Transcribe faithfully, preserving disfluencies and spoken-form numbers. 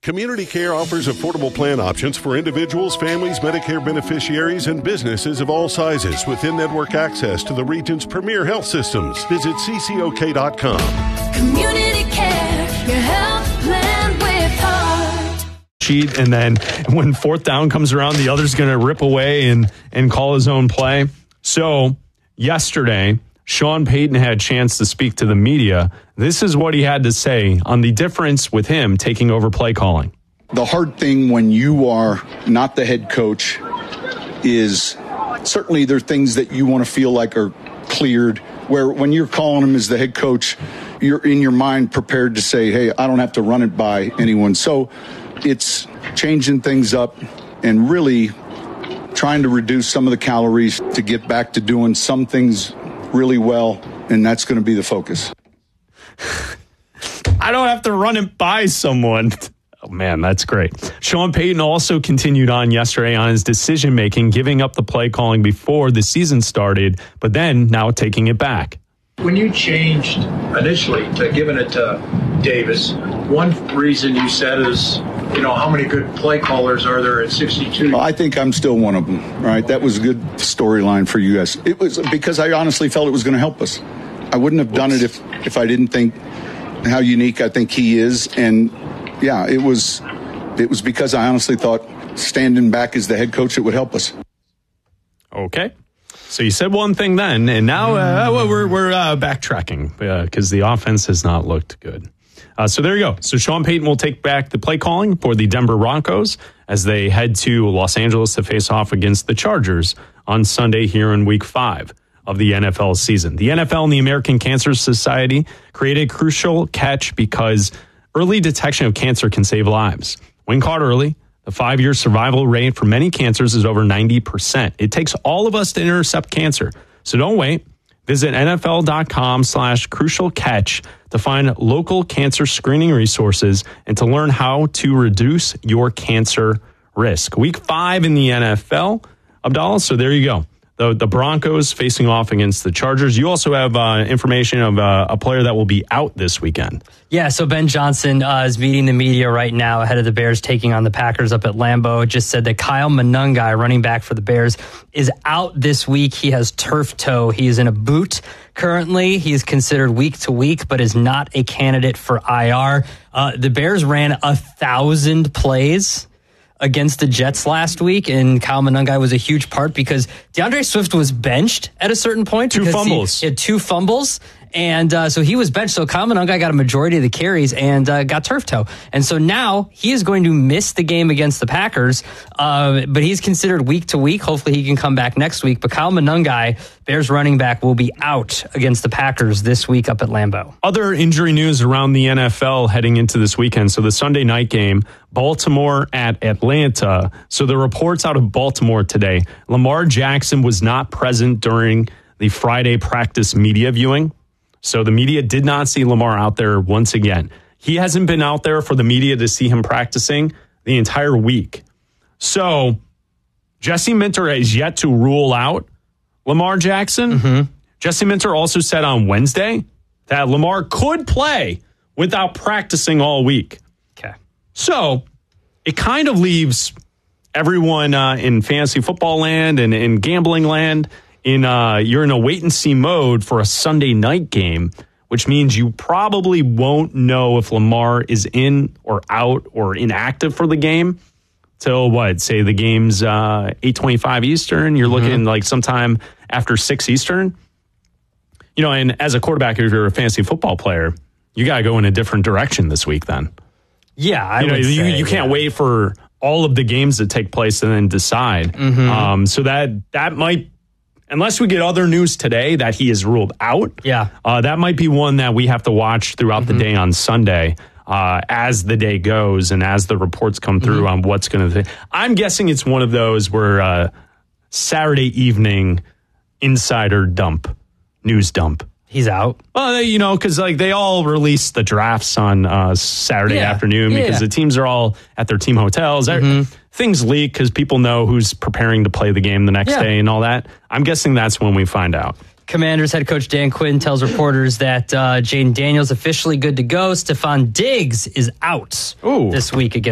Community Care offers affordable plan options for individuals, families, Medicare beneficiaries, and businesses of all sizes with in-network access to the region's premier health systems. Visit C C O K dot com. Community Care, your health plan with heart. Cheat, and then when fourth down comes around, the other's going to rip away and, and call his own play. So yesterday, Sean Payton had a chance to speak to the media. This is what he had to say on the difference with him taking over play calling. The hard thing when you are not the head coach is certainly there are things that you want to feel like are cleared, where when you're calling him as the head coach, you're in your mind prepared to say, hey, I don't have to run it by anyone. So it's changing things up and really trying to reduce some of the calories to get back to doing some things really well, and that's going to be the focus. I don't have to run it by someone. Oh, man, that's great. Sean Payton also continued on yesterday on his decision-making, giving up the play calling before the season started, but then now taking it back. When you changed initially to giving it to Davis, one reason you said is, you know, how many good play callers are there at sixty-two? Well, I think I'm still one of them, right? That was a good storyline for you guys. It was because I honestly felt it was going to help us. I wouldn't have done it if, if I didn't think how unique I think he is. And, yeah, it was it was because I honestly thought standing back as the head coach, it would help us. Okay. So you said one thing then, and now uh, well, we're, we're uh, backtracking because uh, the offense has not looked good. Uh, so there you go. So Sean Payton will take back the play calling for the Denver Broncos as they head to Los Angeles to face off against the Chargers on Sunday here in week five of the N F L season. The N F L and the American Cancer Society created a crucial catch because early detection of cancer can save lives. When caught early, the five-year survival rate for many cancers is over ninety percent. It takes all of us to intercept cancer. So don't wait. Visit nfl.com slash crucial catch to find local cancer screening resources and to learn how to reduce your cancer risk. Week five in the N F L, Abdallah. So there you go. The, the Broncos facing off against the Chargers. You also have uh, information of uh, a player that will be out this weekend. Yeah, so Ben Johnson uh, is meeting the media right now ahead of the Bears taking on the Packers up at Lambeau. Just said that Kyle Monangai, running back for the Bears, is out this week. He has turf toe. He is in a boot currently. He is considered week to week, but is not a candidate for I R. Uh, the Bears ran a thousand plays against the Jets last week, and Kyle Monangai was a huge part because DeAndre Swift was benched at a certain point. Two fumbles. He had two fumbles, and uh, so he was benched. So Kyle Monangai got a majority of the carries and uh, got turf toe. And so now he is going to miss the game against the Packers, uh, but he's considered week to week. Hopefully he can come back next week. But Kyle Monangai, Bears running back, will be out against the Packers this week up at Lambeau. Other injury news around the N F L heading into this weekend. So the Sunday night game, Baltimore at Atlanta. So the reports out of Baltimore today, Lamar Jackson was not present during the Friday practice media viewing. So the media did not see Lamar out there once again. He hasn't been out there for the media to see him practicing the entire week. So Jesse Minter has yet to rule out Lamar Jackson. Mm-hmm. Jesse Minter also said on Wednesday that Lamar could play without practicing all week. Okay. So it kind of leaves everyone uh, in fantasy football land and in gambling land in uh, you're in a wait and see mode for a Sunday night game, which means you probably won't know if Lamar is in or out or inactive for the game till what? Say the game's uh, eight twenty-five Eastern. You're looking mm-hmm. like sometime after six Eastern. You know, and as a quarterback, if you're a fantasy football player, you got to go in a different direction this week then. Yeah, I you know, would you, say, you can't yeah. wait for all of the games to take place and then decide. Mm-hmm. Um, so that that might, unless we get other news today that he is ruled out, yeah, uh, that might be one that we have to watch throughout mm-hmm. the day on Sunday uh, as the day goes and as the reports come through mm-hmm. on what's going to. I'm guessing it's one of those where uh, Saturday evening insider dump, news dump. He's out. Well, you know, because like they all release the drafts on uh, Saturday yeah. afternoon yeah. because the teams are all at their team hotels. Mm-hmm. Things leak because people know who's preparing to play the game the next yeah. day and all that. I'm guessing that's when we find out. Commanders head coach Dan Quinn tells reporters that uh, Jaden Daniels officially good to go. Stephon Diggs is out Ooh. this week against